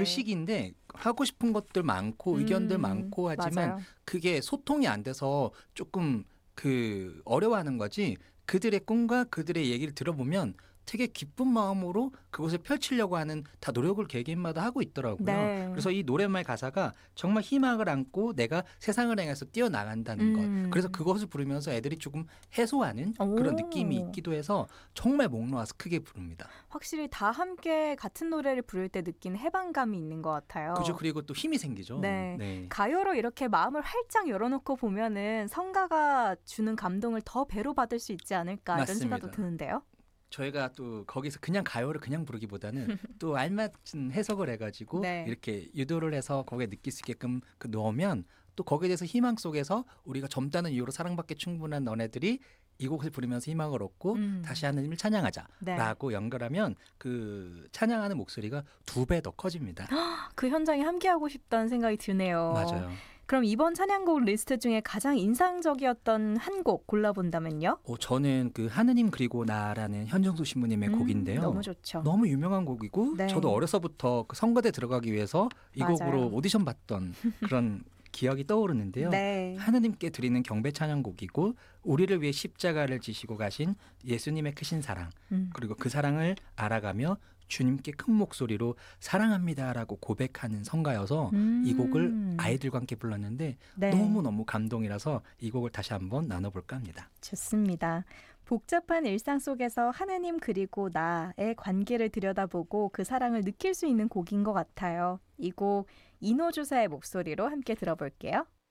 그 시기인데 하고 싶은 것들 많고 의견들 많고 하지만 맞아요. 그게 소통이 안 돼서 조금 어려워하는 거지. 그들의 꿈과 그들의 얘기를 들어보면 되게 기쁜 마음으로 그것을 펼치려고 하는 다 노력을 개개인마다 하고 있더라고요. 네. 그래서 이 노랫말 가사가 정말 희망을 안고 내가 세상을 향해서 뛰어나간다는 것. 그래서 그것을 부르면서 애들이 조금 해소하는 그런 느낌이 있기도 해서 정말 목 놓아서 크게 부릅니다. 확실히 다 함께 같은 노래를 부를 때 느낀 해방감이 있는 것 같아요. 그죠. 그리고 또 힘이 생기죠. 네. 네. 가요로 이렇게 마음을 활짝 열어놓고 보면은 성가가 주는 감동을 더 배로 받을 수 있지 않을까 이런 맞습니다. 생각도 드는데요. 저희가 또 거기서 그냥 가요를 그냥 부르기보다는 또 알맞은 해석을 해가지고 네. 이렇게 유도를 해서 거기에 느낄 수 있게끔 넣으면 또 거기에 대해서 희망 속에서 우리가 젊다는 이유로 사랑받기 충분한 너네들이 이 곡을 부르면서 희망을 얻고 다시 하나님을 찬양하자라고 네. 연결하면 그 찬양하는 목소리가 2배 더 커집니다. 그 현장에 함께하고 싶다는 생각이 드네요. 맞아요. 그럼 이번 찬양곡 리스트 중에 가장 인상적이었던 한 곡 골라본다면요? 저는 그 하느님 그리고 나라는 현정수 신부님의 곡인데요. 너무 좋죠. 너무 유명한 곡이고 네. 저도 어려서부터 그 성가대 들어가기 위해서 이 맞아요. 곡으로 오디션 봤던 그런 기억이 떠오르는데요. 네. 하느님께 드리는 경배 찬양곡이고 우리를 위해 십자가를 지시고 가신 예수님의 크신 사랑 그리고 그 사랑을 알아가며 주님께 큰 목소리로 사랑합니다라고 고백하는 성가여서 이 곡을 아이들과 함께 불렀는데 네. 너무너무 감동이라서 이 곡을 다시 한번 나눠볼까 합니다. 좋습니다. 복잡한 일상 속에서 하느님 그리고 나의 관계를 들여다보고 그 사랑을 느낄 수 있는 곡인 것 같아요. 이 곡 이노주사의 목소리로 함께 들어볼게요.